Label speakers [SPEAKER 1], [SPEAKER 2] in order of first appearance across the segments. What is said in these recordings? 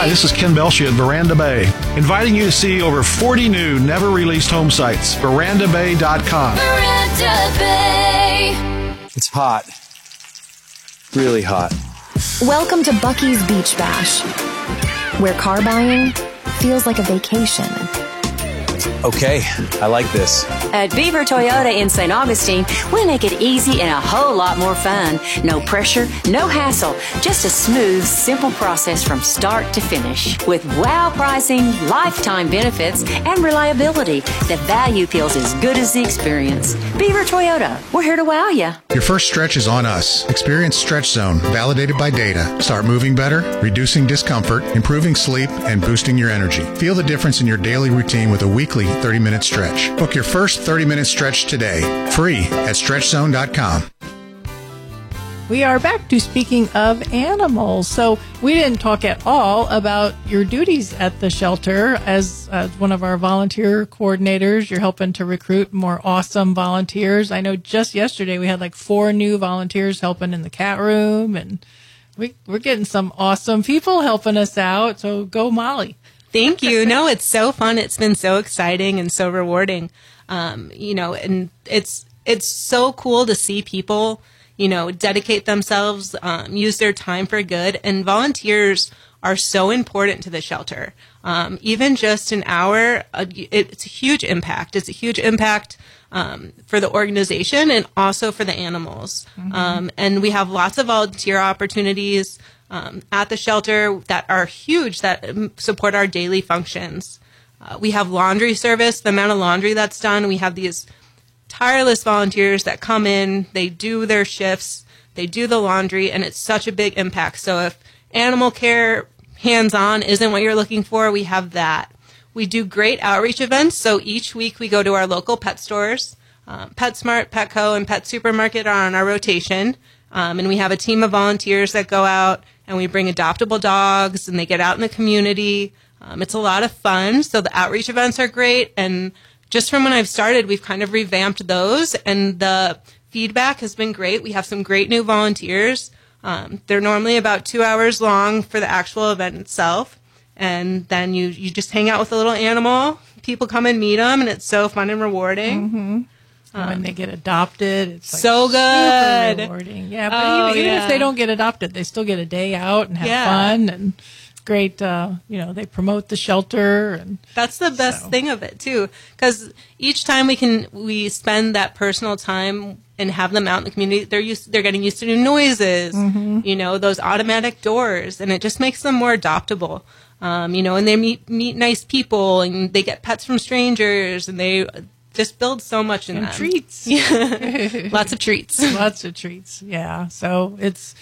[SPEAKER 1] Hi, this is Ken Belshey at Veranda Bay, inviting you to see over 40 new, never-released home sites. VerandaBay.com.
[SPEAKER 2] Veranda Bay.
[SPEAKER 3] It's hot. Really hot.
[SPEAKER 4] Welcome to Bucky's Beach Bash, where car buying feels like a vacation.
[SPEAKER 3] Okay, I like this.
[SPEAKER 5] At Beaver Toyota in St. Augustine, we make it easy and a whole lot more fun. No pressure, no hassle, just a smooth, simple process from start to finish. With wow pricing, lifetime benefits, and reliability, the value feels as good as the experience. Beaver Toyota, we're here to wow you.
[SPEAKER 6] Your first stretch is on us. Experience Stretch Zone, validated by data. Start moving better, reducing discomfort, improving sleep, and boosting your energy. Feel the difference in your daily routine with a weekly 30-minute stretch. Book your first 30-minute stretch today, free at StretchZone.com.
[SPEAKER 7] We are back to speaking of animals. So we didn't talk at all about your duties at the shelter. As one of our volunteer coordinators, you're helping to recruit more awesome volunteers. I know just yesterday we had like 4 new volunteers helping in the cat room, and we're getting some awesome people helping us out. So go Molly.
[SPEAKER 8] Thank you. No, it's so fun. It's been so exciting and so rewarding. And it's so cool to see people, dedicate themselves, use their time for good. And volunteers are so important to the shelter. Even just an hour, it's a huge impact. It's a huge impact for the organization and also for the animals. Mm-hmm. And we have lots of volunteer opportunities at the shelter that are huge, that support our daily functions. We have laundry service, the amount of laundry that's done. We have these tireless volunteers that come in, they do their shifts, they do the laundry, and it's such a big impact. So if animal care hands-on isn't what you're looking for, we have that. We do great outreach events. So each week we go to our local pet stores. PetSmart, Petco, and Pet Supermarket are on our rotation. And we have a team of volunteers that go out and we bring adoptable dogs and they get out in the community. It's a lot of fun. So the outreach events are great. And just from when I've started, we've kind of revamped those and the feedback has been great. We have some great new volunteers. They're normally about 2 hours long for the actual event itself. And then you just hang out with a little animal. People come and meet them and it's so fun and rewarding.
[SPEAKER 7] Mm-hmm. When they get adopted, it's like
[SPEAKER 8] so good,
[SPEAKER 7] super rewarding. Yeah, but even if they don't get adopted, they still get a day out and have fun, and it's great. They promote the shelter, and
[SPEAKER 8] that's the best thing of it too. Because each time we spend that personal time and have them out in the community, they're getting used to new noises, mm-hmm. Those automatic doors, and it just makes them more adoptable. And they meet nice people, and they get pets from strangers, and they just build so much in them.
[SPEAKER 7] Treats.
[SPEAKER 8] Yeah. Lots of treats.
[SPEAKER 7] Lots of treats. Yeah. So it's,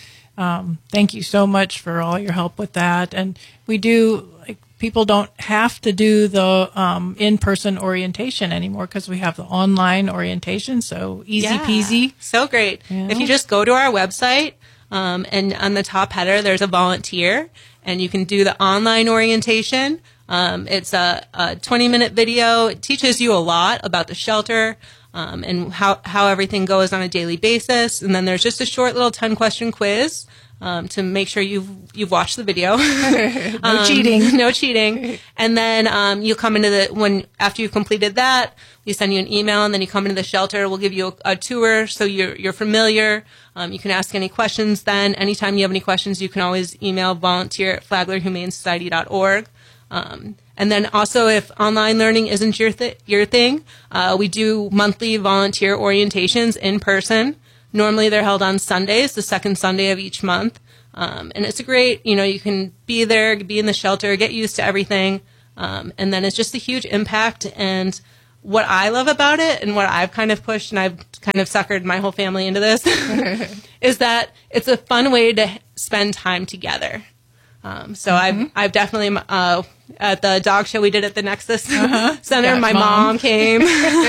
[SPEAKER 7] thank you so much for all your help with that. And we do, people don't have to do the in-person orientation anymore because we have the online orientation. So easy peasy.
[SPEAKER 8] So great. Yeah. If you just go to our website, and on the top header, there's a volunteer and you can do the online orientation. It's a 20-minute video. It teaches you a lot about the shelter and how everything goes on a daily basis. And then there's just a short little 10-question quiz to make sure you've watched the video.
[SPEAKER 7] No cheating.
[SPEAKER 8] No cheating. And then you come into after you've completed that, we send you an email, and then you come into the shelter. We'll give you a tour so you're familiar. You can ask any questions then. Anytime you have any questions, you can always email volunteer@flaglerhumanesociety.org. And then also, if online learning isn't your thing, we do monthly volunteer orientations in person. Normally they're held on Sundays, the second Sunday of each month. And it's a great, you can be there, be in the shelter, get used to everything. And then it's just a huge impact. And what I love about it and what I've kind of pushed and I've kind of suckered my whole family into this is that it's a fun way to spend time together. So I've definitely, at the dog show we did at the Nexus Center, my mom came,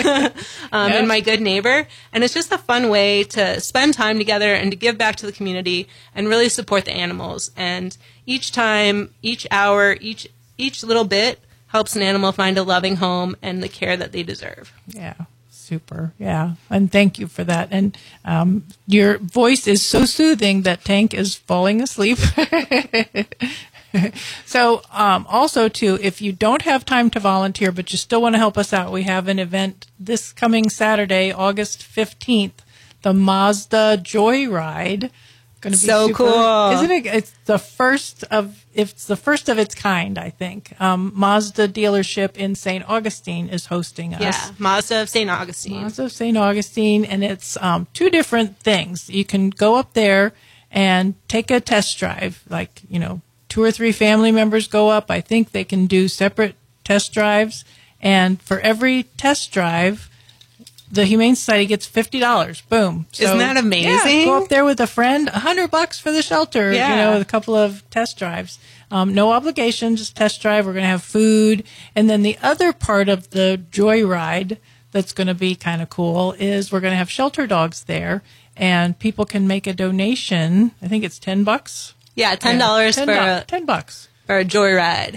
[SPEAKER 8] and my good neighbor. And it's just a fun way to spend time together and to give back to the community and really support the animals. And each time, each hour, each little bit helps an animal find a loving home and the care that they deserve.
[SPEAKER 7] Yeah. Super. Yeah. And thank you for that. And your voice is so soothing that Tank is falling asleep. So also, too, if you don't have time to volunteer, but you still want to help us out, we have an event this coming Saturday, August 15th, the Mazda Joyride. Going to be
[SPEAKER 8] so
[SPEAKER 7] super,
[SPEAKER 8] cool.
[SPEAKER 7] Isn't it? It's the first of its kind, I think. Mazda dealership in St. Augustine is hosting us.
[SPEAKER 8] Yeah, Mazda of St. Augustine.
[SPEAKER 7] Mazda of St. Augustine, and it's two different things. You can go up there and take a test drive, like, 2 or 3 family members go up. I think they can do separate test drives. And for every test drive, the Humane Society gets $50. Boom. So,
[SPEAKER 8] isn't that amazing?
[SPEAKER 7] Yeah, go up there with a friend, $100 for the shelter, with a couple of test drives. No obligation, just test drive. We're going to have food. And then the other part of the Joyride that's going to be kind of cool is we're going to have shelter dogs there. And people can make a donation. I think it's $10.
[SPEAKER 8] Yeah, $10
[SPEAKER 7] $10
[SPEAKER 8] for a joyride.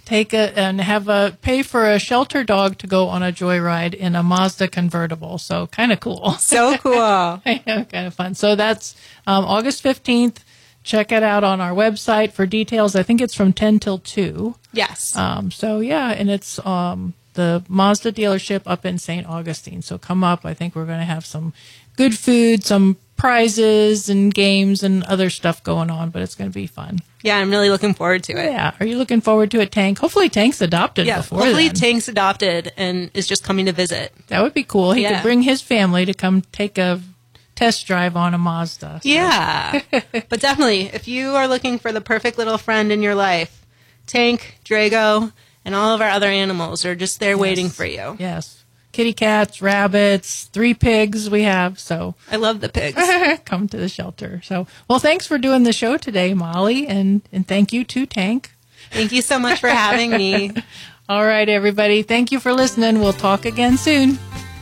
[SPEAKER 7] Pay for a shelter dog to go on a joyride in a Mazda convertible. So kind of cool.
[SPEAKER 8] So cool.
[SPEAKER 7] I know, kind of fun. So that's August 15th. Check it out on our website for details. I think it's from 10 till 2.
[SPEAKER 8] Yes.
[SPEAKER 7] And it's the Mazda dealership up in St. Augustine. So come up. I think we're going to have some good food, some prizes and games and other stuff going on, but it's going to be fun.
[SPEAKER 8] Yeah, I'm really looking forward to it.
[SPEAKER 7] Yeah. Are you looking forward to it, Tank? Hopefully Tank's adopted before
[SPEAKER 8] hopefully
[SPEAKER 7] then.
[SPEAKER 8] Tank's adopted and is just coming to visit.
[SPEAKER 7] That would be cool. He could bring his family to come take a test drive on a Mazda. So.
[SPEAKER 8] Yeah. But definitely, if you are looking for the perfect little friend in your life, Tank, Drago, and all of our other animals are just there waiting for you.
[SPEAKER 7] Yes. Kitty cats, rabbits, 3 pigs we have. So
[SPEAKER 8] I love the pigs.
[SPEAKER 7] Come to the shelter. So, well, thanks for doing the show today, Molly, and thank you too, Tank.
[SPEAKER 8] Thank you so much for having me.
[SPEAKER 7] All right, everybody. Thank you for listening. We'll talk again soon.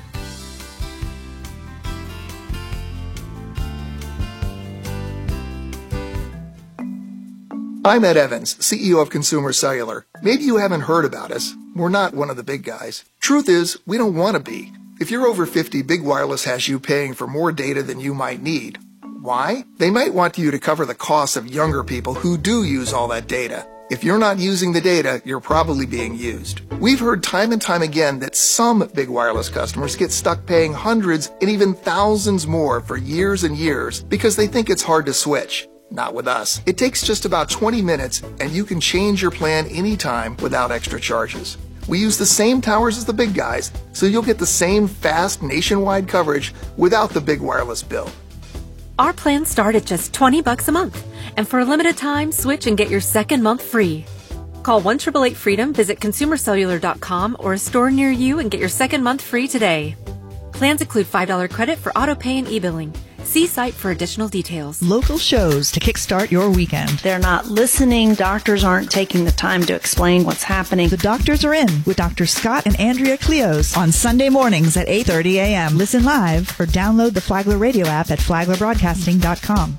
[SPEAKER 9] I'm Ed Evans, CEO of Consumer Cellular. Maybe you haven't heard about us. We're not one of the big guys. Truth is, we don't want to be. If you're over 50, Big Wireless has you paying for more data than you might need. Why? They might want you to cover the costs of younger people who do use all that data. If you're not using the data, you're probably being used. We've heard time and time again that some Big Wireless customers get stuck paying hundreds and even thousands more for years and years because they think it's hard to switch. Not with us. It takes just about 20 minutes and you can change your plan anytime without extra charges. We use the same towers as the big guys, so you'll get the same fast nationwide coverage without the Big Wireless bill.
[SPEAKER 10] Our plans start at just $20 a month. And for a limited time, switch and get your second month free. Call 1-888-FREEDOM, visit consumercellular.com or a store near you and get your second month free today. Plans include $5 credit for auto pay and e-billing. See site for additional details.
[SPEAKER 11] Local shows to kickstart your weekend.
[SPEAKER 12] They're not listening. Doctors aren't taking the time to explain what's happening.
[SPEAKER 11] The Doctors Are In with Dr. Scott and Andrea Cleos on Sunday mornings at 8:30 a.m. Listen live or download the Flagler Radio app at flaglerbroadcasting.com.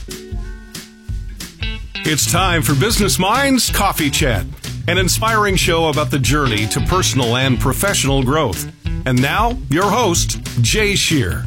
[SPEAKER 1] It's time for Business Minds Coffee Chat, an inspiring show about the journey to personal and professional growth. And now, your host, Jay Shear.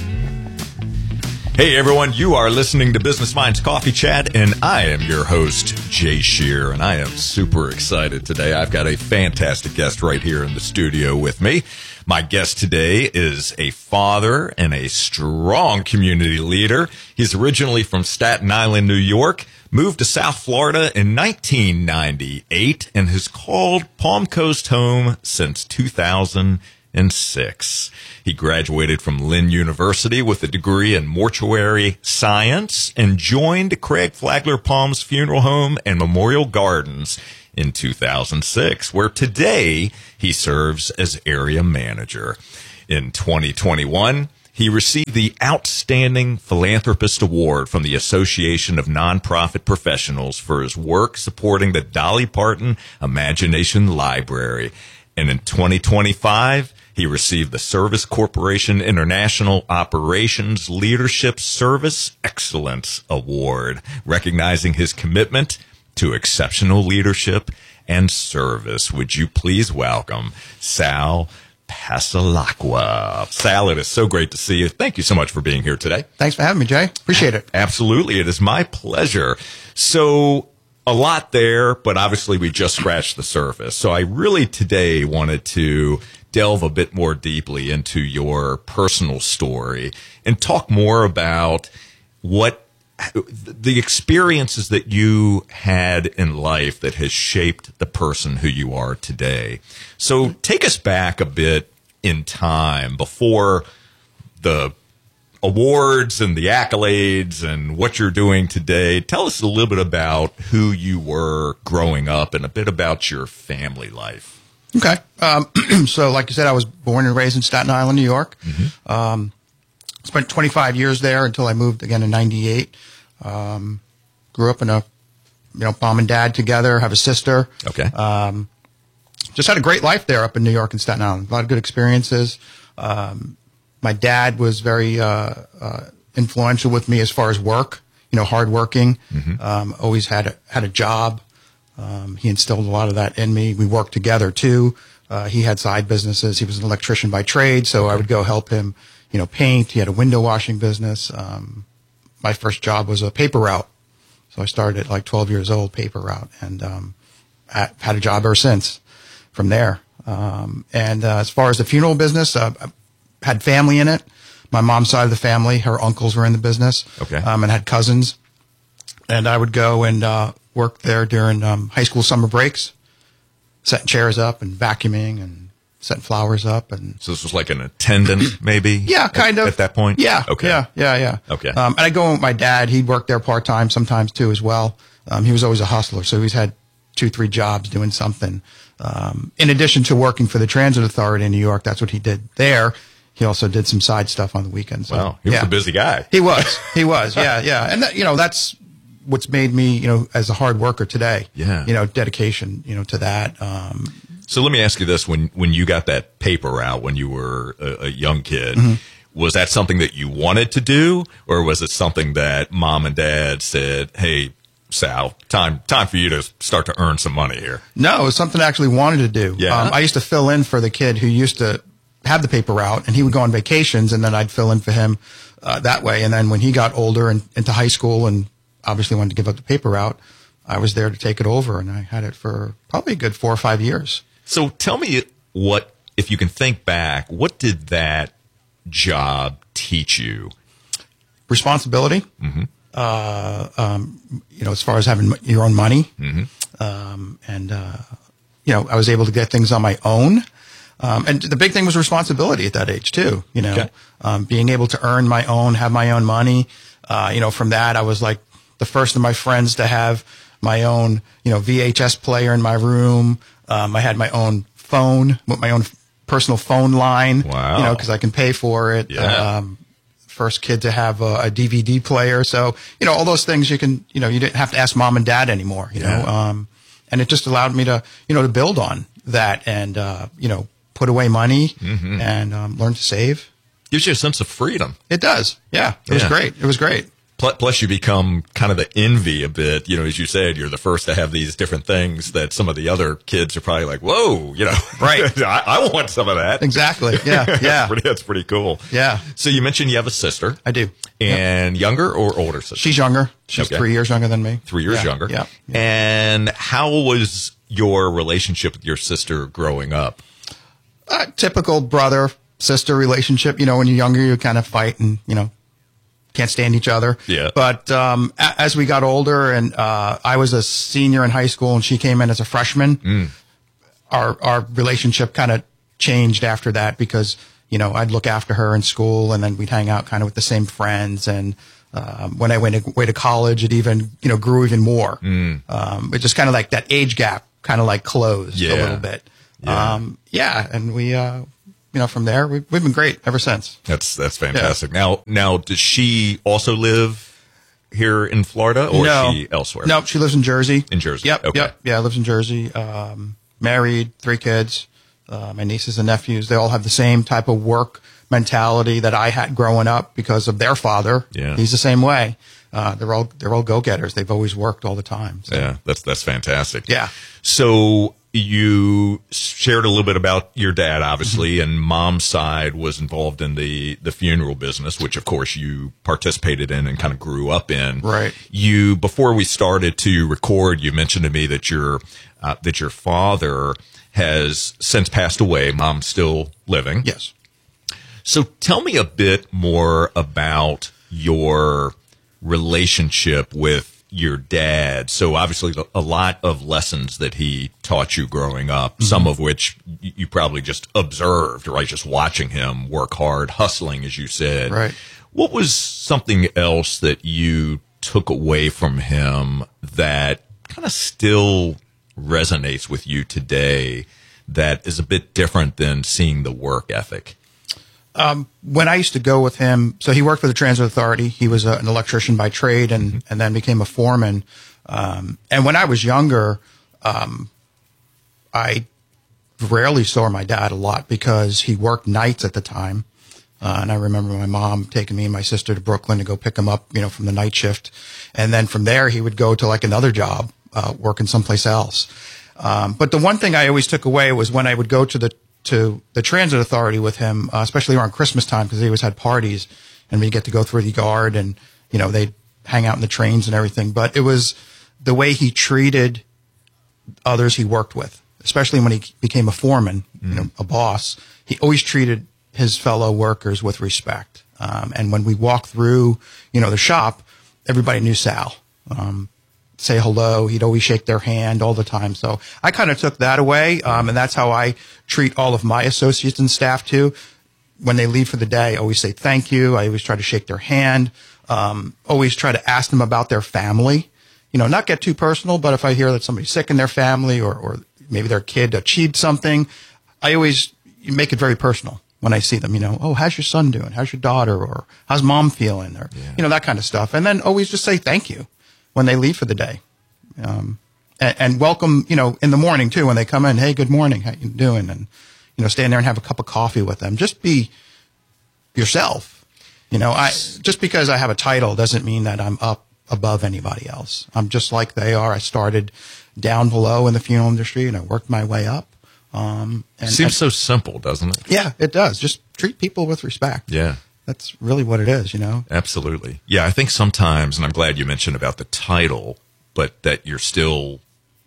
[SPEAKER 13] Hey everyone, you are listening to Business Minds Coffee Chat, and I am your host, Jay Shear, and I am super excited today. I've got a fantastic guest right here in the studio with me. My guest today is a father and a strong community leader. He's originally from Staten Island, New York, moved to South Florida in 1998, and has called Palm Coast home since 2006. He graduated from Lynn University with a degree in mortuary science and joined Craig Flagler Palms Funeral Home and Memorial Gardens in 2006, where today he serves as area manager. In 2021, he received the Outstanding Philanthropist Award from the Association of Nonprofit Professionals for his work supporting the Dolly Parton Imagination Library. And in 2025, he received the Service Corporation International Operations Leadership Service Excellence Award, recognizing his commitment to exceptional leadership and service. Would you please welcome Sal Passalacqua. Sal, it is so great to see you. Thank you so much for being here today.
[SPEAKER 14] Thanks for having me, Jay. Appreciate it.
[SPEAKER 13] Absolutely. It is my pleasure. So a lot there, but obviously we just scratched the surface. So I really today wanted to delve a bit more deeply into your personal story and talk more about what the experiences that you had in life that has shaped the person who you are today. So take us back a bit in time before the awards and the accolades and what you're doing today. Tell us a little bit about who you were growing up and a bit about your family life.
[SPEAKER 14] Okay. So like you said, I was born and raised in Staten Island, New York.
[SPEAKER 13] Mm-hmm.
[SPEAKER 14] Spent 25 years there until I moved again in 98. Grew up in mom and dad together, have a sister.
[SPEAKER 13] Okay.
[SPEAKER 14] Just had a great life there up in New York and Staten Island. A lot of good experiences. My dad was very influential with me as far as work, hardworking.
[SPEAKER 13] Mm-hmm.
[SPEAKER 14] Always had a job. He instilled a lot of that in me. We worked together too. He had side businesses. He was an electrician by trade, so I would go help him, paint. He had a window washing business. My first job was a paper route. So I started at like 12 years old, paper route, and had a job ever since from there. And as far as the funeral business, had family in it. My mom's side of the family, her uncles were in the business.
[SPEAKER 13] Okay.
[SPEAKER 14] And had cousins. And I would go and work there during high school summer breaks, setting chairs up and vacuuming and setting flowers up. And
[SPEAKER 13] so this was like an attendant, maybe?
[SPEAKER 14] Yeah, kind of.
[SPEAKER 13] At that point?
[SPEAKER 14] Yeah.
[SPEAKER 13] Okay.
[SPEAKER 14] Yeah.
[SPEAKER 13] Okay.
[SPEAKER 14] And I go with my dad. He'd work there part-time sometimes too as well. He was always a hustler, so he's had 2-3 jobs doing something. In addition to working for the Transit Authority in New York, that's what he did there. He also did some side stuff on the weekends. So,
[SPEAKER 13] wow, he was a busy guy.
[SPEAKER 14] He was. Yeah. And that's what's made me, as a hard worker today.
[SPEAKER 13] Yeah.
[SPEAKER 14] Dedication, to that.
[SPEAKER 13] So let me ask you this: when you got that paper out when you were a young kid,
[SPEAKER 14] mm-hmm.
[SPEAKER 13] was that something that you wanted to do, or was it something that mom and dad said, "Hey, Sal, time for you to start to earn some money here"?
[SPEAKER 14] No, it was something I actually wanted to do.
[SPEAKER 13] Yeah.
[SPEAKER 14] I used to fill in for the kid who used to have the paper route, and he would go on vacations, and then I'd fill in for him that way. And then when he got older and into high school and obviously wanted to give up the paper route, I was there to take it over, and I had it for probably a good 4 or 5 years.
[SPEAKER 13] So tell me if you can think back, what did that job teach you?
[SPEAKER 14] Responsibility.
[SPEAKER 13] Mm-hmm.
[SPEAKER 14] As far as having your own money.
[SPEAKER 13] Mm-hmm.
[SPEAKER 14] I was able to get things on my own. And the big thing was responsibility at that age too,
[SPEAKER 13] Okay.
[SPEAKER 14] Being able to earn my own, have my own money. From that, I was like the first of my friends to have my own, VHS player in my room. I had my own phone with my own personal phone line.
[SPEAKER 13] Wow.
[SPEAKER 14] Because I can pay for it.
[SPEAKER 13] Yeah.
[SPEAKER 14] First kid to have a DVD player. So, all those things you can, you didn't have to ask mom and dad anymore, you know. And it just allowed me to, to build on that and, put away money
[SPEAKER 13] mm-hmm.
[SPEAKER 14] and learn to save.
[SPEAKER 13] Gives you a sense of freedom.
[SPEAKER 14] It does. Yeah. It was great. It was great.
[SPEAKER 13] Plus, you become kind of the envy a bit. As you said, you're the first to have these different things that some of the other kids are probably like, whoa,
[SPEAKER 14] Right.
[SPEAKER 13] I want some of that.
[SPEAKER 14] Exactly. Yeah. Yeah.
[SPEAKER 13] That's pretty cool.
[SPEAKER 14] Yeah.
[SPEAKER 13] So you mentioned you have a sister.
[SPEAKER 14] I do.
[SPEAKER 13] And younger or older sister?
[SPEAKER 14] She's younger. She's 3 years younger than me.
[SPEAKER 13] 3 years younger.
[SPEAKER 14] Yeah.
[SPEAKER 13] And how was your relationship with your sister growing up?
[SPEAKER 14] Typical brother-sister relationship. When you're younger, you kind of fight and, can't stand each other.
[SPEAKER 13] Yeah.
[SPEAKER 14] But as we got older and I was a senior in high school and she came in as a freshman, our relationship kind of changed after that because, I'd look after her in school and then we'd hang out kind of with the same friends. And when I went away to college, it even, grew even more. It just kind of like that age gap kind of like closed a little bit.
[SPEAKER 13] Yeah.
[SPEAKER 14] And we, from there, we've been great ever since.
[SPEAKER 13] That's fantastic. Yeah. Now, does she also live here in Florida or is she elsewhere?
[SPEAKER 14] No, she lives in Jersey.
[SPEAKER 13] In Jersey.
[SPEAKER 14] Yep.
[SPEAKER 13] Okay.
[SPEAKER 14] Yep. Yeah, lives in Jersey. Married, 3 kids. My nieces and nephews, they all have the same type of work mentality that I had growing up because of their father.
[SPEAKER 13] Yeah.
[SPEAKER 14] He's the same way. They're all go-getters. They've always worked all the time. So.
[SPEAKER 13] Yeah, that's fantastic.
[SPEAKER 14] Yeah.
[SPEAKER 13] So you shared a little bit about your dad, obviously, and mom's side was involved in the funeral business, which of course you participated in and kind of grew up in.
[SPEAKER 14] Right.
[SPEAKER 13] You, before we started to record, you mentioned to me that your father has since passed away. Mom's still living.
[SPEAKER 14] Yes.
[SPEAKER 13] So tell me a bit more about your relationship with your dad. So obviously a lot of lessons that he taught you growing up, some of which you probably just observed, right? Just watching him work hard, hustling, as you said.
[SPEAKER 14] Right.
[SPEAKER 13] What was something else that you took away from him that kind of still resonates with you today that is a bit different than seeing the work ethic?
[SPEAKER 14] When I used to go with him, so he worked for the Transit Authority. He was an electrician by trade and then became a foreman. And when I was younger, I rarely saw my dad a lot because he worked nights at the time. And I remember my mom taking me and my sister to Brooklyn to go pick him up, from the night shift. And then from there, he would go to like another job, working someplace else. But the one thing I always took away was when I would go to the Transit Authority with him, especially around Christmas time, because he always had parties, and we'd get to go through the yard, and they'd hang out in the trains and everything. But it was the way he treated others he worked with, especially when he became a foreman, a boss. He always treated his fellow workers with respect. And when we walked through, the shop, everybody knew Sal. Say hello. He'd always shake their hand all the time. So I kind of took that away. And that's how I treat all of my associates and staff too. When they leave for the day, I always say thank you. I always try to shake their hand. Always try to ask them about their family. Not get too personal, but if I hear that somebody's sick in their family or maybe their kid achieved something, I always make it very personal when I see them, oh, how's your son doing? How's your daughter? Or how's mom feeling? Or, that kind of stuff. And then always just say thank you when they leave for the day. And welcome, in the morning too, when they come in, hey, good morning, how you doing? And, stand there and have a cup of coffee with them. Just be yourself. Just because I have a title doesn't mean that I'm up above anybody else. I'm just like they are. I started down below in the funeral industry and I worked my way up.
[SPEAKER 13] Seems so simple, doesn't it?
[SPEAKER 14] Yeah, it does. Just treat people with respect.
[SPEAKER 13] Yeah.
[SPEAKER 14] That's really what it is,
[SPEAKER 13] Absolutely. Yeah, I think sometimes, and I'm glad you mentioned about the title, but that you're still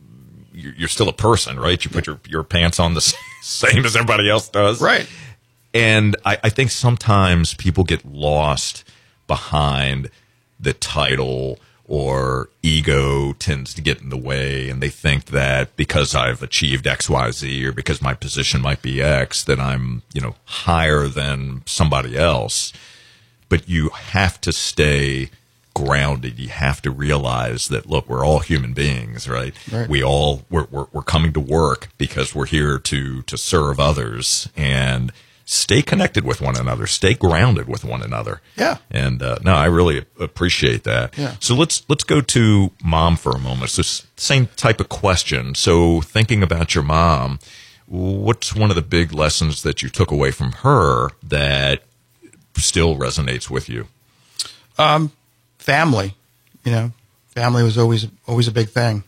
[SPEAKER 13] a person, right? You put your pants on the same as everybody else does.
[SPEAKER 14] Right.
[SPEAKER 13] And I think sometimes people get lost behind the title, or ego tends to get in the way, and they think that because I've achieved X, Y, Z, or because my position might be X, that I'm, higher than somebody else. But you have to stay grounded. You have to realize that, look, we're all human beings, right? We're coming to work because we're here to serve others, and stay connected with one another, stay grounded with one another.
[SPEAKER 14] Yeah.
[SPEAKER 13] And no, I really appreciate that.
[SPEAKER 14] Yeah.
[SPEAKER 13] So let's go to mom for a moment. So same type of question. So thinking about your mom, what's one of the big lessons that you took away from her that still resonates with you?
[SPEAKER 14] Family. Family was always a big thing.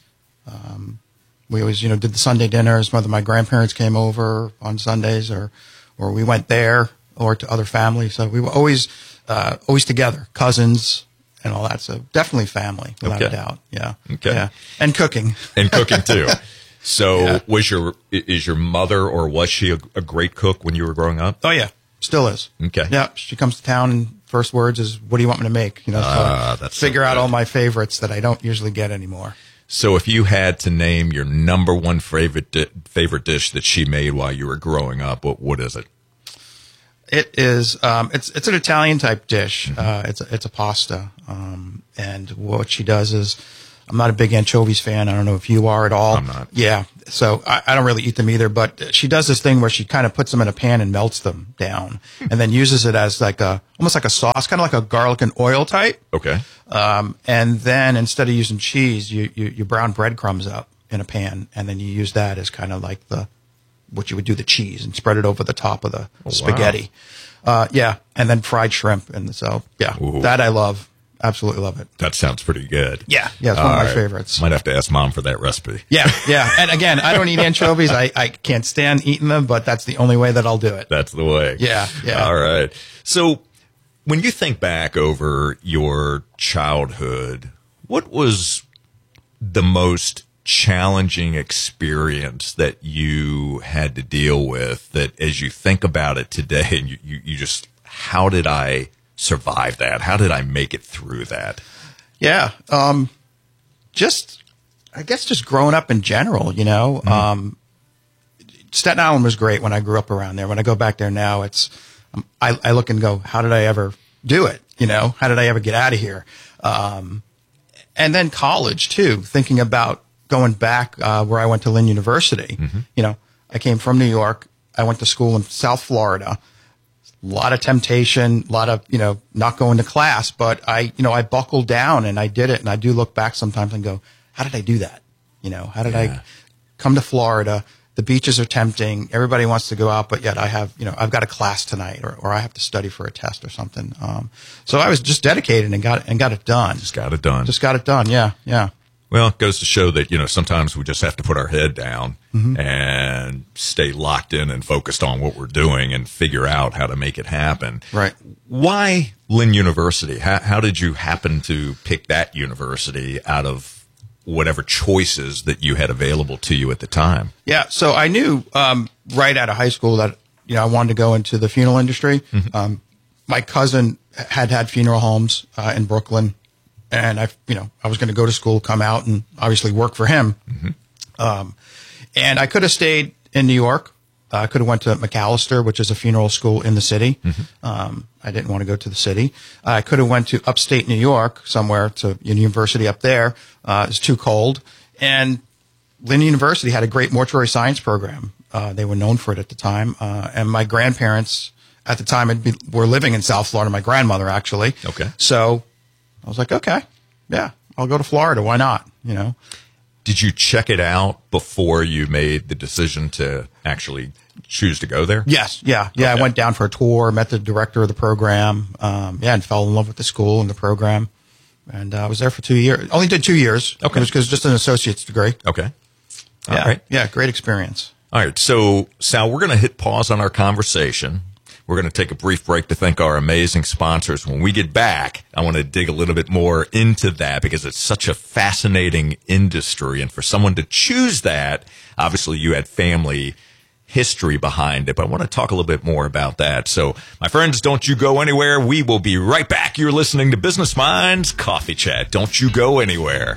[SPEAKER 14] We always, did the Sunday dinners, whether my grandparents came over on Sundays or we went there or to other families. So we were always together, cousins and all that. So definitely family, without a doubt. Yeah.
[SPEAKER 13] Okay.
[SPEAKER 14] Yeah. And cooking.
[SPEAKER 13] And cooking too. So is your mother, or was she a great cook when you were growing up?
[SPEAKER 14] Oh yeah. Still is.
[SPEAKER 13] Okay.
[SPEAKER 14] Yeah. She comes to town and first words is, what do you want me to make?
[SPEAKER 13] That's
[SPEAKER 14] figure out all my favorites that I don't usually get anymore.
[SPEAKER 13] So if you had to name your number one favorite dish that she made while you were growing up, what is it?
[SPEAKER 14] It is, it's an Italian type dish. It's a pasta. And what she does is, I'm not a big anchovies fan. I don't know if you are at all.
[SPEAKER 13] I'm not.
[SPEAKER 14] Yeah. So I don't really eat them either, but she does this thing where she kind of puts them in a pan and melts them down and then uses it as almost like a sauce, kind of like a garlic and oil type.
[SPEAKER 13] Okay.
[SPEAKER 14] And then instead of using cheese, you brown breadcrumbs up in a pan, and then you use that as kind of like what you would do the cheese and spread it over the top of the spaghetti.
[SPEAKER 13] Wow.
[SPEAKER 14] Yeah. And then fried shrimp. And so, yeah, that I love. Absolutely love it.
[SPEAKER 13] That sounds pretty good.
[SPEAKER 14] Yeah. Yeah, it's one of my favorites.
[SPEAKER 13] Might have to ask Mom for that recipe.
[SPEAKER 14] Yeah. And again, I don't eat anchovies. I can't stand eating them, but that's the only way that I'll do it.
[SPEAKER 13] That's the way.
[SPEAKER 14] Yeah.
[SPEAKER 13] All right. So when you think back over your childhood, what was the most challenging experience that you had to deal with that as you think about it today and you just, how did I survive that? How did I make it through that?
[SPEAKER 14] Yeah. I guess just growing up in general, Staten Island was great when I grew up around there. When I go back there now, I look and go, how did I ever do it? How did I ever get out of here? And then college too, thinking about going back, where I went to Lynn University. I came from New York. I went to school in South Florida. A lot of temptation, a lot of, not going to class, but I buckled down and I did it. And I do look back sometimes and go, how did I do that? How did I come to Florida? The beaches are tempting. Everybody wants to go out, but yet I have, I've got a class tonight or I have to study for a test or something. So I was just dedicated and got it done.
[SPEAKER 13] Just got it done.
[SPEAKER 14] Yeah.
[SPEAKER 13] Well, it goes to show that, sometimes we just have to put our head down and stay locked in and focused on what we're doing and figure out how to make it happen.
[SPEAKER 14] Right.
[SPEAKER 13] Why Lynn University? How did you happen to pick that university out of whatever choices that you had available to you at the time?
[SPEAKER 14] Yeah. So I knew, right out of high school that, I wanted to go into the funeral industry. My cousin had funeral homes, in Brooklyn. And I was going to go to school, come out, and obviously work for him. And I could have stayed in New York. I could have went to Macalester, which is a funeral school in the city. I didn't want to go to the city. I could have went to upstate New York, somewhere to a university up there. It was too cold. And Lynn University had a great mortuary science program. They were known for it at the time. And my grandparents at the time were living in South Florida. My grandmother, actually.
[SPEAKER 13] Okay.
[SPEAKER 14] So I was like, okay, yeah, I'll go to Florida. Why not?
[SPEAKER 13] Did you check it out before you made the decision to actually choose to go there?
[SPEAKER 14] Yes. Yeah. Okay. I went down for a tour, met the director of the program. And fell in love with the school and the program. And I was there for 2 years. Only did 2 years.
[SPEAKER 13] Okay.
[SPEAKER 14] It was because just an associate's degree.
[SPEAKER 13] Okay. All
[SPEAKER 14] yeah.
[SPEAKER 13] right.
[SPEAKER 14] Yeah. Great experience.
[SPEAKER 13] All right. So, Sal, we're going to hit pause on our conversation. We're going to take a brief break to thank our amazing sponsors. When we get back, I want to dig a little bit more into that because it's such a fascinating industry. And for someone to choose that, obviously you had family history behind it, but I want to talk a little bit more about that. So, my friends, don't you go anywhere. We will be right back. You're listening to Business Minds Coffee Chat. Don't you go anywhere.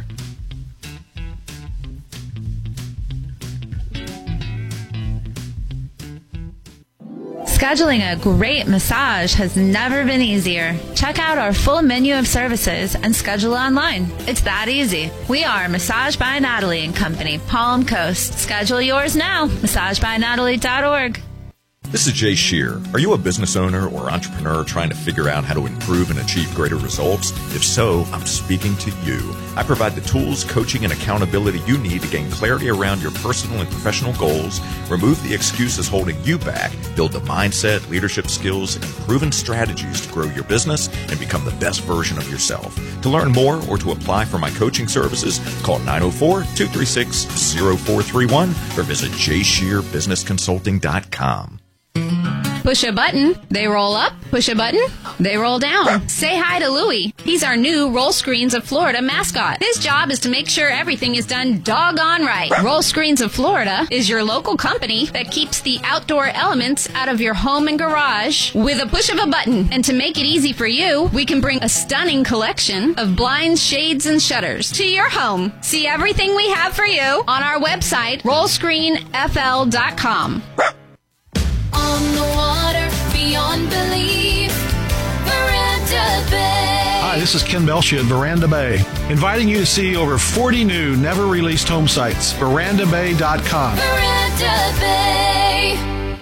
[SPEAKER 15] Scheduling a great massage has never been easier. Check out our full menu of services and schedule online. It's that easy. We are Massage by Natalie & Company, Palm Coast. Schedule yours now. MassageByNatalie.org.
[SPEAKER 13] This is Jay Shear. Are you a business owner or entrepreneur trying to figure out how to improve and achieve greater results? If so, I'm speaking to you. I provide the tools, coaching, and accountability you need to gain clarity around your personal and professional goals, remove the excuses holding you back, build the mindset, leadership skills, and proven strategies to grow your business and become the best version of yourself. To learn more or to apply for my coaching services, call 904-236-0431 or visit JShearBusinessConsulting.com.
[SPEAKER 15] Push a button, they roll up. Push a button, they roll down. Say hi to Louie. He's our new Roll Screens of Florida mascot. His job is to make sure everything is done doggone right. Roll Screens of Florida is your local company that keeps the outdoor elements out of your home and garage with a push of a button. And to make it easy for you, we can bring a stunning collection of blinds, shades, and shutters to your home. See everything we have for you on our website, rollscreenfl.com.
[SPEAKER 2] On the water, beyond belief, Veranda Bay.
[SPEAKER 16] Hi, this is Ken Belshia at Veranda Bay, inviting you to see over 40 new, never-released home sites. VerandaBay.com.
[SPEAKER 2] Veranda Bay.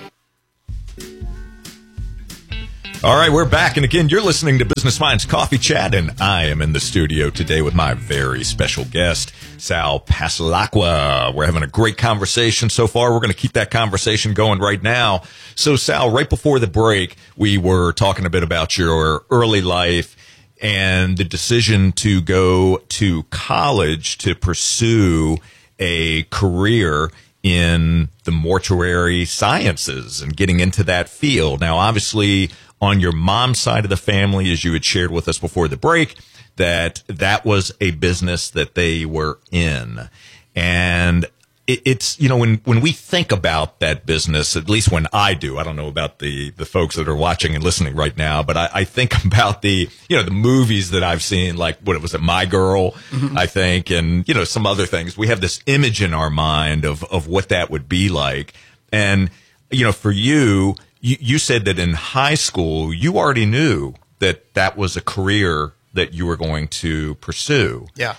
[SPEAKER 13] All right, we're back. And again, you're listening to Business Minds Coffee Chat, and I am in the studio today with my very special guest, Sal Passalacqua. We're having a great conversation so far. We're going to keep that conversation going right now. So, Sal, right before the break, we were talking a bit about your early life and the decision to go to college to pursue a career in the mortuary sciences and getting into that field. Now, obviously, on your mom's side of the family, as you had shared with us before the break, that was a business that they were in. And it's, you know, when we think about that business, at least when I do, I don't know about the folks that are watching and listening right now, but I think about the movies that I've seen, like, what was it, My Girl, I think, and, you know, some other things. We have this image in our mind of what that would be like. And, you know, for you, you said that in high school, you already knew that was a career that you were going to pursue.
[SPEAKER 14] Yeah.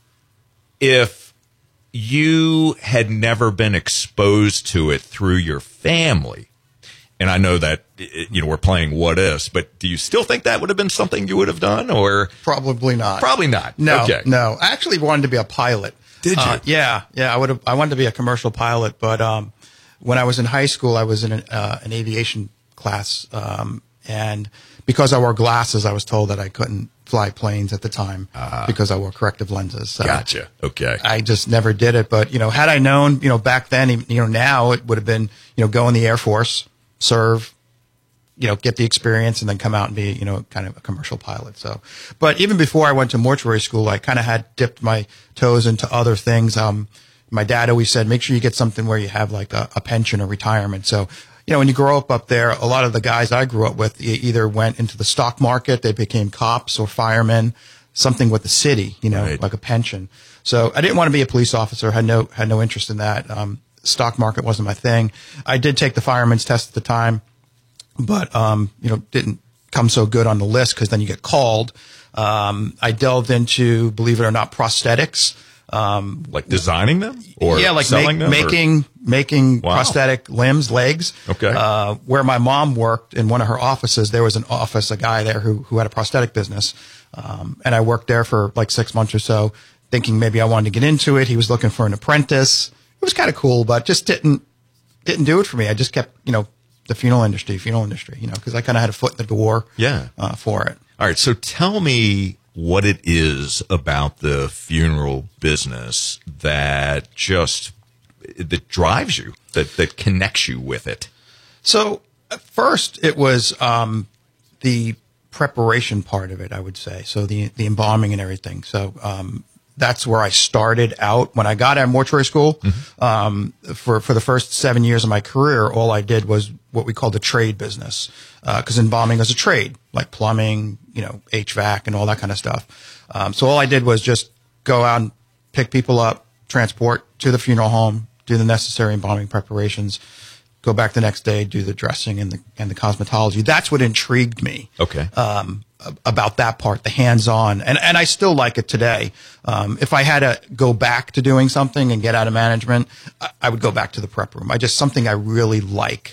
[SPEAKER 13] If you had never been exposed to it through your family, and I know that, you know, we're playing what ifs, but do you still think that would have been something you would have done, or?
[SPEAKER 14] Probably not.
[SPEAKER 13] Probably not.
[SPEAKER 14] No,
[SPEAKER 13] okay.
[SPEAKER 14] No. I actually wanted to be a pilot.
[SPEAKER 13] Did you?
[SPEAKER 14] Yeah. I wanted to be a commercial pilot, but when I was in high school, I was in an aviation class, and because I wore glasses, I was told that I couldn't fly planes at the time because I wore corrective lenses. So
[SPEAKER 13] gotcha. Okay.
[SPEAKER 14] I just never did it. But, you know, had I known, you know, back then, you know, now it would have been, you know, go in the Air Force, serve, you know, get the experience, and then come out and be, you know, kind of a commercial pilot. So, but even before I went to mortuary school, I kind of had dipped my toes into other things. My dad always said, make sure you get something where you have like a pension or retirement. So, you know, when you grow up there, a lot of the guys I grew up with either went into the stock market, they became cops or firemen, something with the city, you know, like a pension. So I didn't want to be a police officer, had no interest in that. Stock market wasn't my thing. I did take the fireman's test at the time, but, you know, didn't come so good on the list because then you get called. I delved into, believe it or not, prosthetics.
[SPEAKER 13] Like designing them, or
[SPEAKER 14] yeah, like
[SPEAKER 13] selling them,
[SPEAKER 14] making prosthetic limbs, legs.
[SPEAKER 13] Okay.
[SPEAKER 14] Where my mom worked in one of her offices, there was a guy there who had a prosthetic business, and I worked there for like 6 months or so, thinking maybe I wanted to get into it. He was looking for an apprentice. It was kind of cool, but just didn't do it for me. I just kept, you know, the funeral industry, you know, because I kind of had a foot in the door.
[SPEAKER 13] Yeah.
[SPEAKER 14] For it.
[SPEAKER 13] All right. So tell me what it is about the funeral business that drives you, that connects you with it.
[SPEAKER 14] So at first it was the preparation part of it, I would say. So the embalming and everything. So that's where I started out when I got out of mortuary school. For the first 7 years of my career, all I did was what we call the trade business, because embalming is a trade, like plumbing, you know, HVAC and all that kind of stuff. So all I did was just go out and pick people up, transport to the funeral home, do the necessary embalming preparations, go back the next day, do the dressing and the cosmetology. That's what intrigued me.
[SPEAKER 13] Okay.
[SPEAKER 14] About that part, the hands-on, and I still like it today. If I had to go back to doing something and get out of management, I would go back to the prep room. Something I really like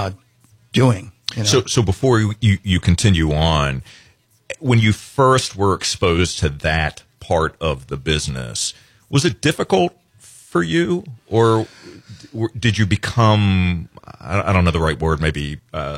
[SPEAKER 14] doing. You know?
[SPEAKER 13] So before you continue on, when you first were exposed to that part of the business, was it difficult for you, or did you become, I don't know the right word, maybe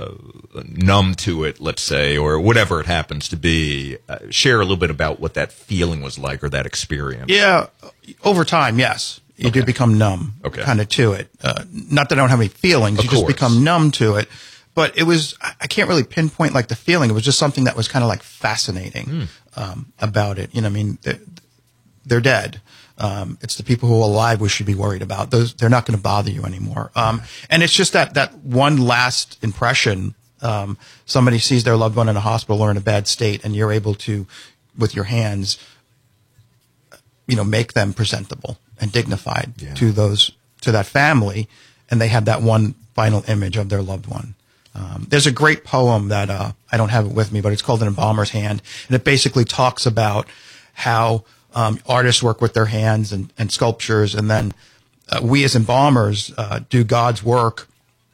[SPEAKER 13] numb to it, let's say, or whatever it happens to be? Share a little bit about what that feeling was like, or that experience.
[SPEAKER 14] Yeah, over time, yes. You do become numb kind of to it. Not that I don't have any feelings, you just become numb to it. But it was, I can't really pinpoint like the feeling. It was just something that was kind of like fascinating about it. You know, I mean, they're dead. It's the people who are alive we should be worried about. They're not going to bother you anymore. And it's just that one last impression. Somebody sees their loved one in a hospital or in a bad state, and you're able to, with your hands, you know, make them presentable and dignified to that family, and they have that one final image of their loved one. There's a great poem that I don't have it with me, but it's called An Embalmer's Hand, and it basically talks about how artists work with their hands and sculptures, and then we as embalmers do God's work,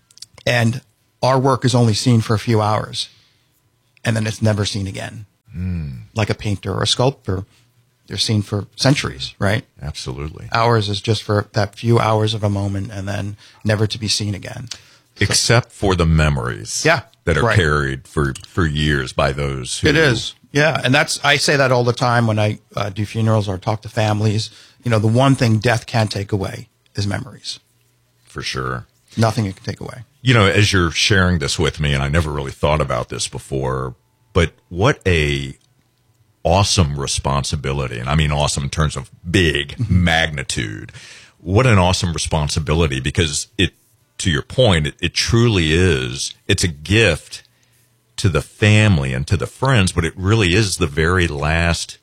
[SPEAKER 14] and our work is only seen for a few hours, and then it's never seen again. Like a painter or a sculptor, they're seen for centuries, right?
[SPEAKER 13] Absolutely.
[SPEAKER 14] Ours is just for that few hours of a moment, and then never to be seen again.
[SPEAKER 13] Except for the memories
[SPEAKER 14] that
[SPEAKER 13] are carried for years by those who
[SPEAKER 14] it is. Yeah. And I say that all the time when I do funerals or talk to families. The one thing death can't take away is memories.
[SPEAKER 13] For sure.
[SPEAKER 14] Nothing it can take away.
[SPEAKER 13] As you're sharing this with me, and I never really thought about this before, but what a awesome responsibility. And I mean awesome in terms of big magnitude. What an awesome responsibility, because to your point, it truly is. It's a gift to the family and to the friends, but it really is the very last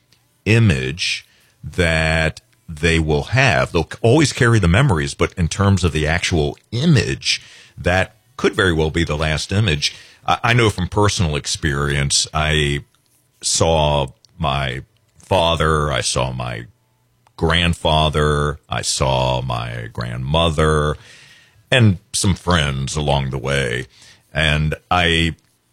[SPEAKER 13] image that they will have. They'll always carry the memories, but in terms of the actual image, that could very well be the last image. I know from personal experience, I saw my father, I saw my grandfather, I saw my grandmother, and some friends along the way. And I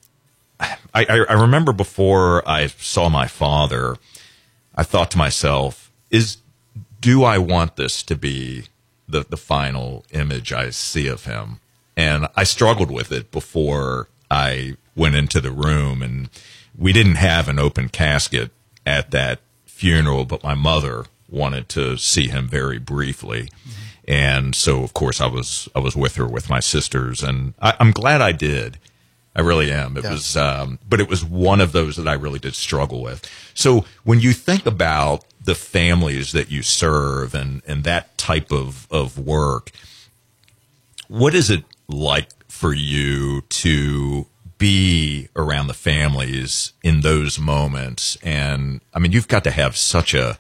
[SPEAKER 13] remember before I saw my father, I thought to myself, do I want this to be the final image I see of him? And I struggled with it before I went into the room, and we didn't have an open casket at that funeral, but my mother wanted to see him very briefly. And so, of course, I was with her with my sisters, and I'm glad I did. I really am. It was, but it was one of those that I really did struggle with. So when you think about the families that you serve and that type of work, what is it like for you to be around the families in those moments? And I mean, you've got to have such an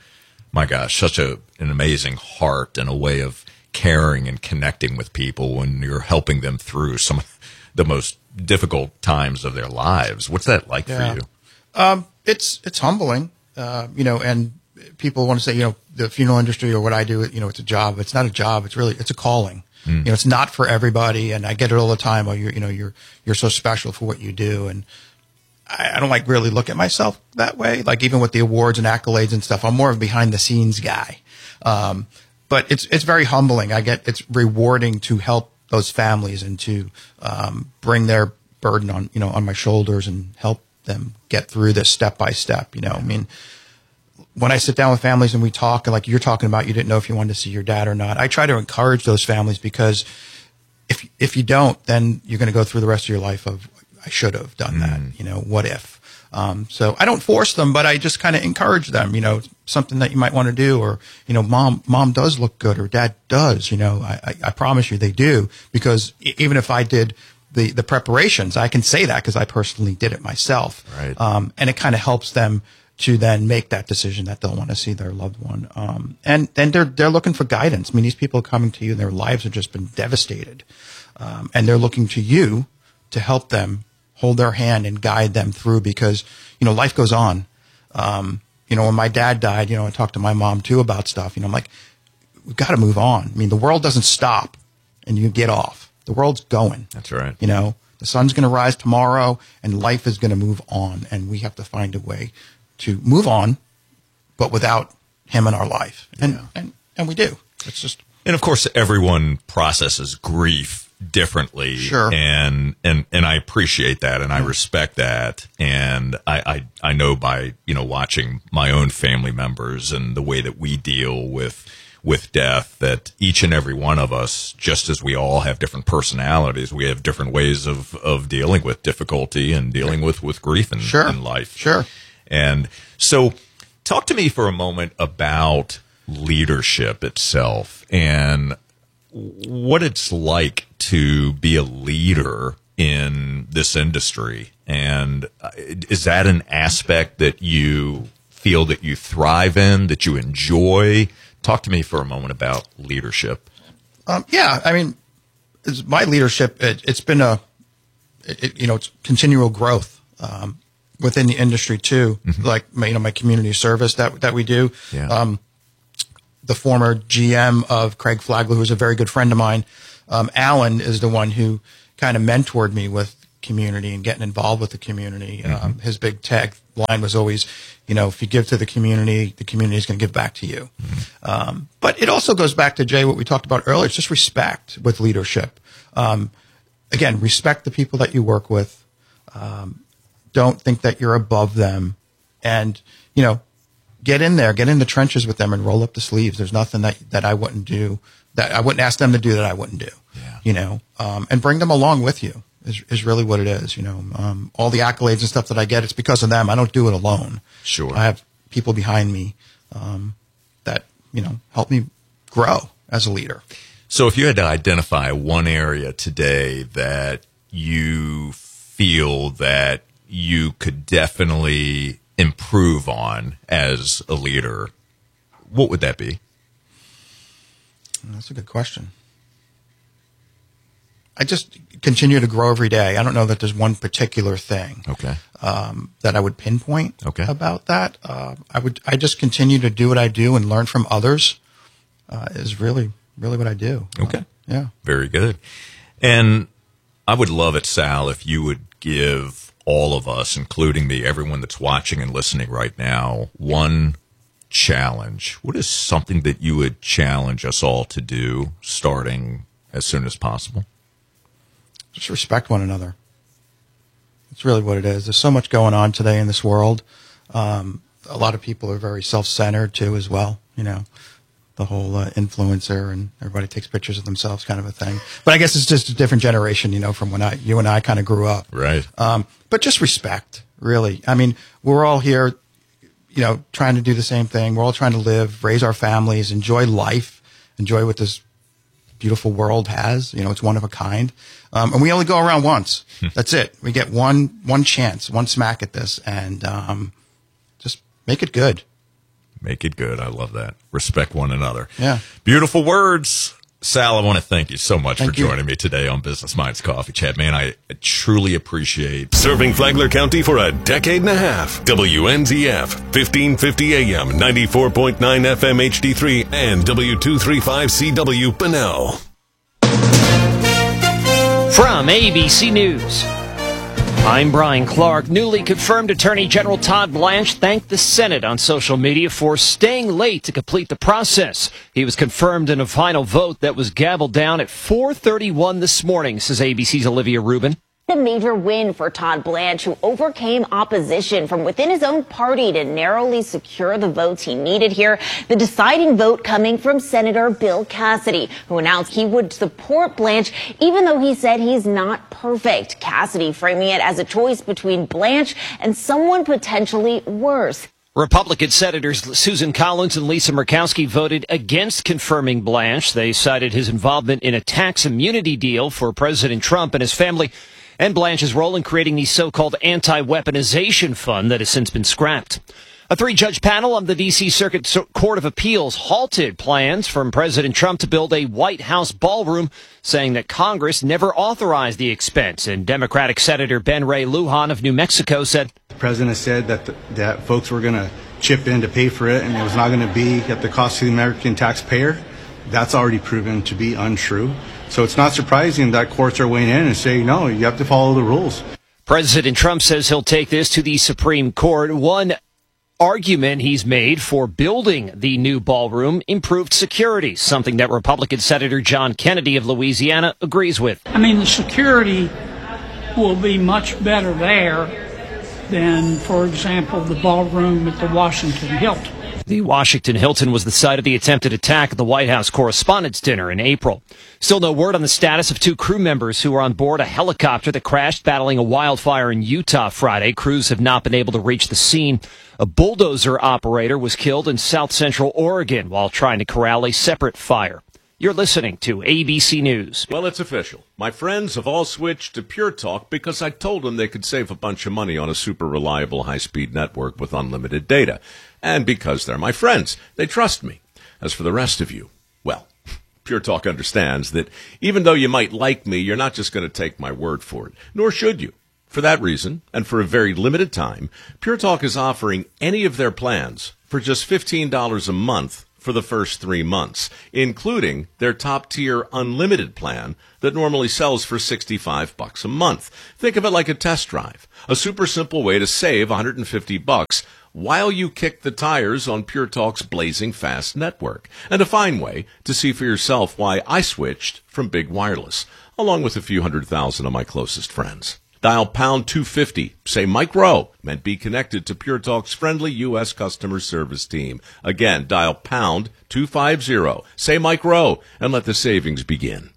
[SPEAKER 13] amazing heart and a way of caring and connecting with people when you're helping them through some of the most difficult times of their lives. What's that like for you?
[SPEAKER 14] It's humbling, and people want to say, the funeral industry or what I do, it's a job. It's not a job. It's a calling. It's not for everybody. And I get it all the time. You're so special for what you do. And I don't really look at myself that way. Like even with the awards and accolades and stuff, I'm more of a behind the scenes guy. But it's very humbling. It's rewarding to help those families and to bring their burden on my shoulders and help them get through this step by step. I mean, when I sit down with families and we talk, and like you're talking about, you didn't know if you wanted to see your dad or not. I try to encourage those families, because if you don't, then you're going to go through the rest of your life of, I should have done that. What if? So I don't force them, but I just kind of encourage them, something that you might want to do, or, mom does look good, or dad does, I promise you they do, because even if I did the preparations, I can say that because I personally did it myself.
[SPEAKER 13] Right.
[SPEAKER 14] And it kind of helps them to then make that decision that they'll want to see their loved one. And then they're looking for guidance. I mean, these people are coming to you and their lives have just been devastated. And they're looking to you to help them hold their hand and guide them through, because, life goes on. When my dad died, I talked to my mom too about stuff. I'm like, we've got to move on. I mean, the world doesn't stop and you get off. The world's going.
[SPEAKER 13] That's right.
[SPEAKER 14] The sun's going to rise tomorrow and life is going to move on, and we have to find a way to move on, but without him in our life. And we do. It's just.
[SPEAKER 13] And of course, everyone processes grief differently.
[SPEAKER 14] Sure.
[SPEAKER 13] And I appreciate that, and I respect that. And I know by, watching my own family members and the way that we deal with death, that each and every one of us, just as we all have different personalities, we have different ways of dealing with difficulty and dealing with grief in life.
[SPEAKER 14] Sure.
[SPEAKER 13] And so talk to me for a moment about leadership itself and what it's like to be a leader in this industry. And is that an aspect that you feel that you thrive in, that you enjoy? Talk to me for a moment about leadership.
[SPEAKER 14] I mean, my leadership, it's been it's continual growth. Within the industry too, like my community service that we do.
[SPEAKER 13] Yeah.
[SPEAKER 14] The former GM of Craig Flagler, who's a very good friend of mine, Alan, is the one who kind of mentored me with community and getting involved with the community. His big tagline was always, if you give to the community is going to give back to you. But it also goes back to, Jay, what we talked about earlier. It's just respect with leadership. Again, respect the people that you work with. don't think that you're above them, and, you know, get in there, get in the trenches with them and roll up the sleeves. There's nothing that I wouldn't do, that I wouldn't ask them to do that I wouldn't do, you know, and bring them along with you is really what it is. You know, all the accolades and stuff that I get, it's because of them. I don't do it alone.
[SPEAKER 13] Sure.
[SPEAKER 14] I have people behind me, that, you know, help me grow as a leader.
[SPEAKER 13] So if you had to identify one area today that you feel that you could definitely improve on as a leader, what would that be?
[SPEAKER 14] That's a good question. I just continue to grow every day. I don't know that there's one particular thing that I would pinpoint about that. I just continue to do what I do and learn from others is really what I do.
[SPEAKER 13] Okay.
[SPEAKER 14] Yeah.
[SPEAKER 13] Very good. And I would love it, Sal, if you would give all of us, including me, everyone that's watching and listening right now, one challenge. What is something that you would challenge us all to do starting as soon as possible?
[SPEAKER 14] Just respect one another. It's really what it is. There's so much going on today in this world. A lot of people are very self-centered too as well, you know. The whole influencer and everybody takes pictures of themselves kind of a thing. But I guess it's just a different generation, you know, from when you and I kind of grew up.
[SPEAKER 13] Right.
[SPEAKER 14] But just respect, really. I mean, we're all here, you know, trying to do the same thing. We're all trying to live, raise our families, enjoy life, enjoy what this beautiful world has. You know, it's one of a kind. And we only go around once. That's it. We get one chance, one smack at this, and just make it good.
[SPEAKER 13] Make it good. I love that. Respect one another.
[SPEAKER 14] Yeah.
[SPEAKER 13] Beautiful words. Sal, I want to thank you so much for joining me today on Business Minds Coffee Chat. Man, I truly appreciate
[SPEAKER 1] serving Flagler County for a decade and a half. WNZF, 1550 AM, 94.9 FM HD3, and W235CW Bunnell.
[SPEAKER 17] From ABC News, I'm Brian Clark. Newly confirmed Attorney General Todd Blanche thanked the Senate on social media for staying late to complete the process. He was confirmed in a final vote that was gabbled down at 4:31 this morning, says ABC's Olivia Rubin.
[SPEAKER 18] A major win for Todd Blanche, who overcame opposition from within his own party to narrowly secure the votes he needed here. The deciding vote coming from Senator Bill Cassidy, who announced he would support Blanche, even though he said he's not perfect. Cassidy framing it as a choice between Blanche and someone potentially worse.
[SPEAKER 17] Republican Senators Susan Collins and Lisa Murkowski voted against confirming Blanche. They cited his involvement in a tax immunity deal for President Trump and his family, and Blanche's role in creating the so-called anti-weaponization fund that has since been scrapped. A three-judge panel on the D.C. Circuit Court of Appeals halted plans from President Trump to build a White House ballroom, saying that Congress never authorized the expense. And Democratic Senator Ben Ray Lujan of New Mexico said,
[SPEAKER 19] the president said that folks were going to chip in to pay for it, and it was not going to be at the cost of the American taxpayer. That's already proven to be untrue. So it's not surprising that courts are weighing in and saying, no, you have to follow the rules.
[SPEAKER 17] President Trump says he'll take this to the Supreme Court. One argument he's made for building the new ballroom: improved security, something that Republican Senator John Kennedy of Louisiana agrees with.
[SPEAKER 20] I mean, the security will be much better there than, for example, the ballroom at the Washington Hilton.
[SPEAKER 17] The Washington Hilton was the site of the attempted attack at the White House Correspondents' Dinner in April. Still no word on the status of two crew members who were on board a helicopter that crashed battling a wildfire in Utah Friday. Crews have not been able to reach the scene. A bulldozer operator was killed in South Central Oregon while trying to corral a separate fire. You're listening to ABC News.
[SPEAKER 1] Well, it's official. My friends have all switched to Pure Talk because I told them they could save a bunch of money on a super reliable high-speed network with unlimited data. And because they're my friends, they trust me. As for the rest of you, well, Pure Talk understands that even though you might like me, you're not just going to take my word for it, nor should you. For that reason, and for a very limited time, Pure Talk is offering any of their plans for just $15 a month for the first 3 months, including their top-tier unlimited plan that normally sells for $65 a month. Think of it like a test drive, a super simple way to save $150 while you kick the tires on Pure Talk's blazing fast network, and a fine way to see for yourself why I switched from Big Wireless, along with a few 100,000 of my closest friends. Dial pound 250. Say Mike Rowe, and be connected to Pure Talk's friendly U.S. customer service team. Again, dial pound 250. Say Mike Rowe, and let the savings begin.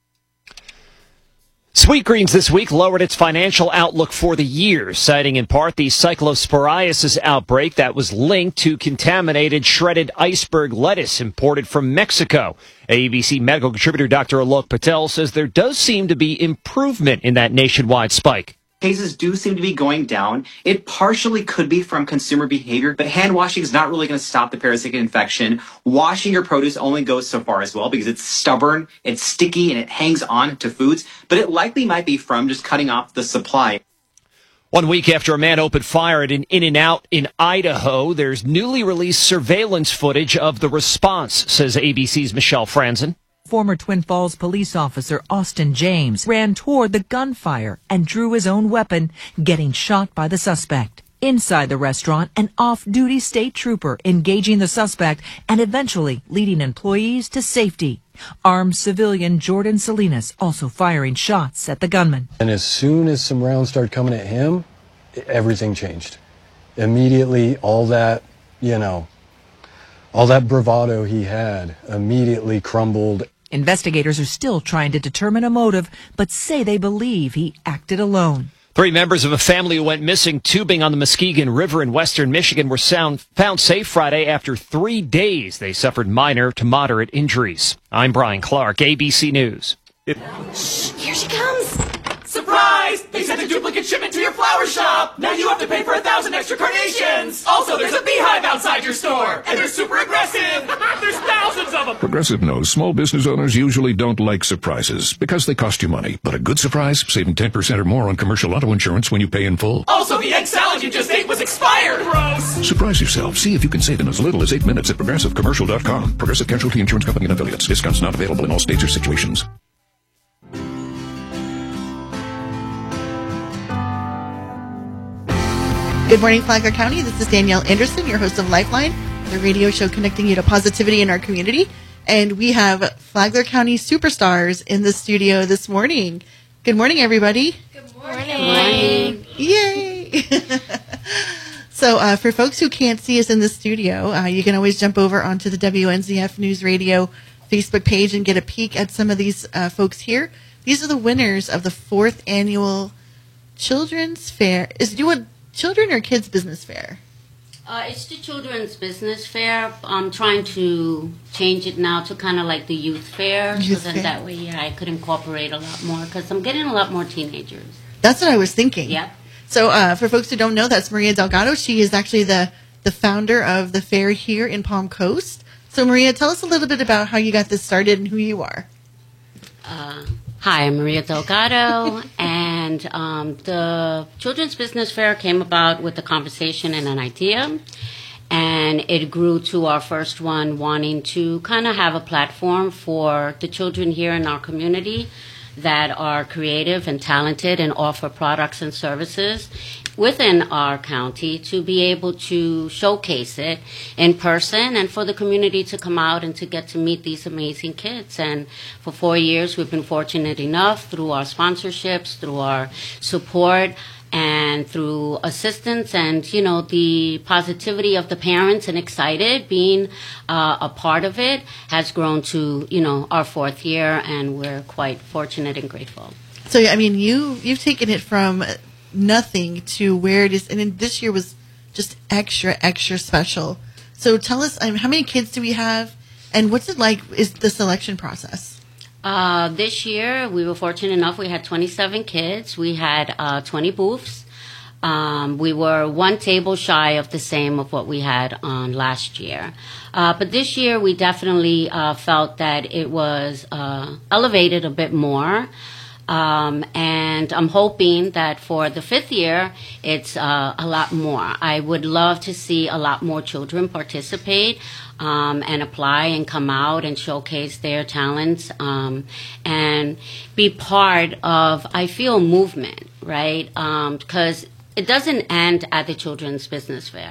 [SPEAKER 17] Sweetgreens this week lowered its financial outlook for the year, citing in part the cyclosporiasis outbreak that was linked to contaminated shredded iceberg lettuce imported from Mexico. ABC medical contributor Dr. Alok Patel says there does seem to be improvement in that nationwide spike.
[SPEAKER 21] Cases do seem to be going down. It partially could be from consumer behavior, but hand washing is not really going to stop the parasitic infection. Washing your produce only goes so far as well because it's stubborn, it's sticky, and it hangs on to foods, but it likely might be from just cutting off the supply.
[SPEAKER 17] 1 week after a man opened fire at an In-N-Out in Idaho, there's newly released surveillance footage of the response, says ABC's Michelle Franzen.
[SPEAKER 22] Former Twin Falls police officer Austin James ran toward the gunfire and drew his own weapon, getting shot by the suspect. Inside the restaurant, an off-duty state trooper engaging the suspect and eventually leading employees to safety. Armed civilian Jordan Salinas also firing shots at the gunman.
[SPEAKER 23] And as soon as some rounds started coming at him, everything changed. Immediately, all that bravado he had immediately crumbled.
[SPEAKER 22] Investigators are still trying to determine a motive, but say they believe he acted alone.
[SPEAKER 17] 3 members of a family who went missing tubing on the Muskegon River in western Michigan were found safe Friday after 3 days. They suffered minor to moderate injuries. I'm Brian Clark, ABC News.
[SPEAKER 2] Here she comes.
[SPEAKER 24] Surprise! They sent a duplicate shipment to your flower shop! Now you have to pay for 1,000 extra carnations! Also, there's a beehive outside your store! And they're super aggressive! There's thousands of them!
[SPEAKER 25] Progressive knows small business owners usually don't like surprises because they cost you money. But a good surprise, saving 10% or more on commercial auto insurance when you pay in full.
[SPEAKER 24] Also, the egg salad you just ate was expired! Gross!
[SPEAKER 25] Surprise yourself. See if you can save in as little as 8 minutes at ProgressiveCommercial.com. Progressive Casualty Insurance Company and Affiliates. Discounts not available in all states or situations.
[SPEAKER 26] Good morning, Flagler County. This is Danielle Anderson, your host of Lifeline, the radio show connecting you to positivity in our community. And we have Flagler County superstars in the studio this morning. Good morning, everybody.
[SPEAKER 2] Good morning.
[SPEAKER 26] Yay! So for folks who can't see us in the studio, you can always jump over onto the WNZF News Radio Facebook page and get a peek at some of these folks here. These are the winners of the 4th annual Children's Fair. Do you want Children or Kids Business Fair?
[SPEAKER 27] It's the Children's Business Fair. I'm trying to change it now to kind of like the Youth Fair.
[SPEAKER 26] Youth
[SPEAKER 27] so then
[SPEAKER 26] Fair.
[SPEAKER 27] that way, I could incorporate a lot more because I'm getting a lot more teenagers.
[SPEAKER 26] That's what I was thinking.
[SPEAKER 27] Yep.
[SPEAKER 26] So for folks who don't know, that's Maria Delgado. She is actually the founder of the fair here in Palm Coast. So Maria, tell us a little bit about how you got this started and who you are.
[SPEAKER 27] Hi, I'm Maria Delgado, and the Children's Business Fair came about with a conversation and an idea, and it grew to our first one wanting to kind of have a platform for the children here in our community that are creative and talented and offer products and services within our county to be able to showcase it in person and for the community to come out and to get to meet these amazing kids. And for 4 years, we've been fortunate enough through our sponsorships, through our support, and through assistance and, you know, the positivity of the parents and excited being a part of it has grown to, you know, our 4th year, and we're quite fortunate and grateful.
[SPEAKER 26] So, I mean, you've taken it from nothing to where it is, and then this year was just extra special. So tell us, how many kids do we have, and what's it like, is the selection process?
[SPEAKER 27] This year, we were fortunate enough, we had 27 kids. We had 20 booths. We were 1 table shy of the same of what we had last year. But this year, we definitely felt that it was elevated a bit more. And I'm hoping that for the 5th year, it's a lot more. I would love to see a lot more children participate and apply and come out and showcase their talents and be part of, I feel, movement, right? Because it doesn't end at the Children's Business Fair.